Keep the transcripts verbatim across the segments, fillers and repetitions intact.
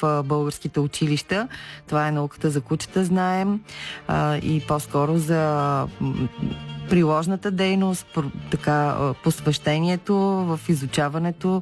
а, българските училища. Това е науката за кучета, знаем, а, и по-скоро за приложната дейност, така, посвещението в изучаването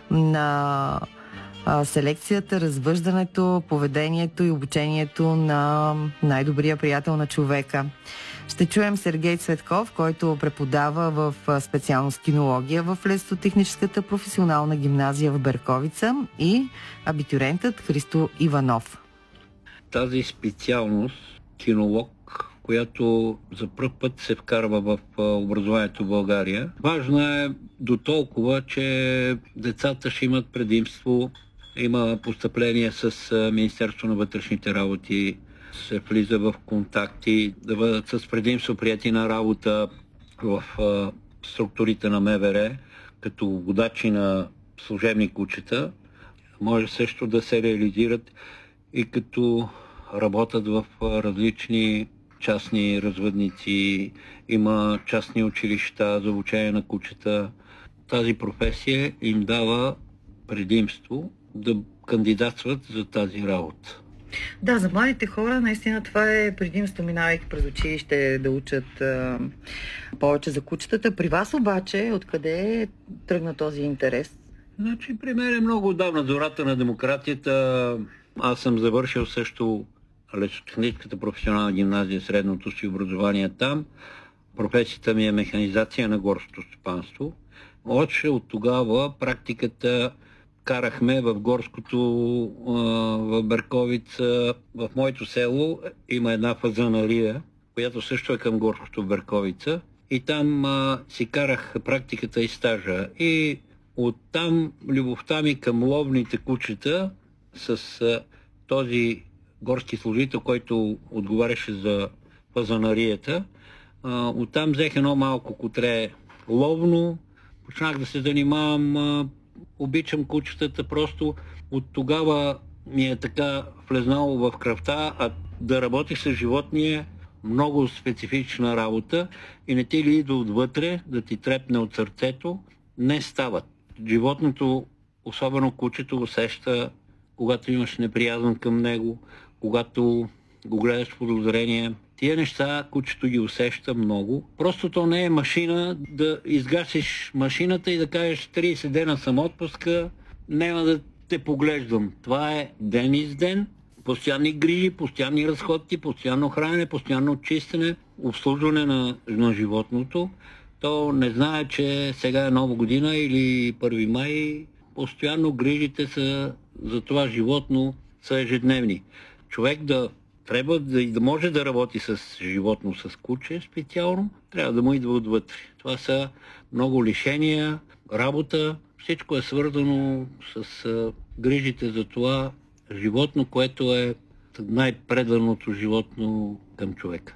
на селекцията, развъждането, поведението и обучението на най-добрия приятел на човека. Ще чуем Сергей Цветков, който преподава в специалност кинология в Лесотехническата професионална гимназия в Берковица, и абитюрентът Христо Иванов. Тази специалност, кинолог, която за пръв път се вкарва в образованието в България, важна е до толкова, че децата ще имат предимство. Има постъпление с Министерство на вътрешните работи, се влиза в контакти, да бъдат с предимство прияти на работа в структурите на МВР, като водачи на служебни кучета. Може също да се реализират и като работят в различни частни развъдници, има частни училища за обучение на кучета. Тази професия им дава предимство да кандидатстват за тази работа. Да, за младите хора наистина това е предимство, минавайки през училище, да учат а, повече за кучетата. При вас обаче, откъде тръгна този интерес? Значи, при мен е много отдавна, зората на демократията. Аз съм завършил също Лесотехническата професионална гимназия, средното си образование там. Професията ми е механизация на горското стопанство. Още от тогава практиката карахме в горското, в Берковица. В моето село има една фазанария, която също е към горското Берковица. И там а, си карах практиката и стажа. И оттам любовта ми към ловните кучета с а, този горски служител, който отговаряше за фазанарията. А, оттам взех едно малко котре ловно. Почнах да се занимавам, а, обичам кучетата, просто от тогава ми е така влезнало в кръвта, а да работиш с животни е много специфична работа и не ти ли идва отвътре да ти трепне от сърцето, не стават. Животното, особено кучето, усеща, когато имаш неприязан към него, когато го гледаш с подозрение. Тия неща кучето ги усеща много. Просто то не е машина да изгасиш машината и да кажеш трийсет дена съм отпуска, няма да те поглеждам. Това е ден из ден, постоянни грижи, постоянни разходки, постоянно хранене, постоянно чистене, обслужване на, на животното. То не знае, че сега е нова година или първи май. Постоянно грижите са за това животно са ежедневни. Човек да трябва да, да може да работи с животно, с куче специално, трябва да му идва отвътре. Това са много лишения, работа, всичко е свързано с а, грижите за това животно, което е най-преданото животно към човека.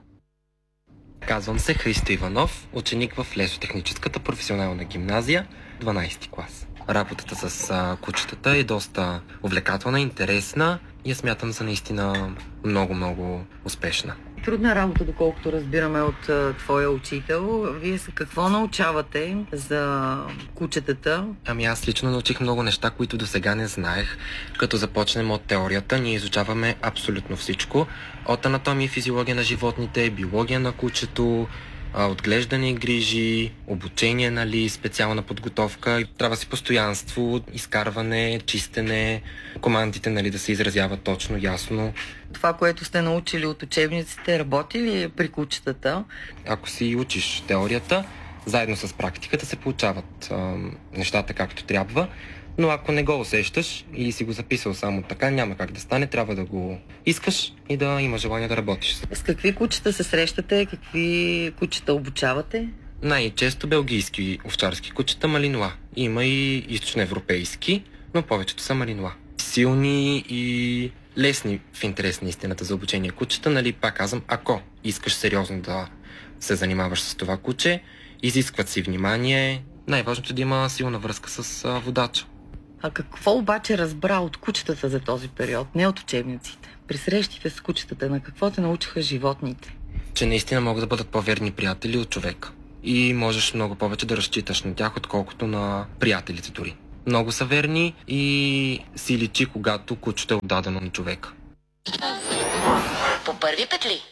Казвам се Христо Иванов, ученик в Лесотехническата професионална гимназия, дванайсети клас. Работата с а, кучетата е доста увлекателна, интересна и я смятам за наистина много-много успешна. Трудна работа, доколкото разбираме от а, твоя учител. Вие са какво научавате за кучетата? Ами аз лично научих много неща, които до сега не знаех. Като започнем от теорията, ние изучаваме абсолютно всичко. От анатомия и физиология на животните, биология на кучето, отглеждане и грижи, обучение, нали, специална подготовка. Трябва си постоянство, изкарване, чистене, командите, нали, да се изразяват точно, ясно. Това, което сте научили от учебниците, работи ли при кучетата? Ако си учиш теорията, заедно с практиката се получават а, нещата както трябва. Но ако не го усещаш и си го записал само така, няма как да стане, трябва да го искаш и да има желание да работиш. С какви кучета се срещате? Какви кучета обучавате? Най-често белгийски овчарски кучета, малинуа. Има и източноевропейски, но повечето са малинуа. Силни и лесни в интерес на истината за обучение кучета, нали, пак казвам, ако искаш сериозно да се занимаваш с това куче, изискват си внимание. Най-важното е да има силна връзка с а, водача. А какво обаче разбра от кучетата за този период, не от учебниците? При срещите с кучетата, на какво те научиха животните? Че наистина могат да бъдат по-верни приятели от човека. И можеш много повече да разчиташ на тях, отколкото на приятелите дори. много са верни и си личи, когато кучето е отдадено на човека. По първи петли.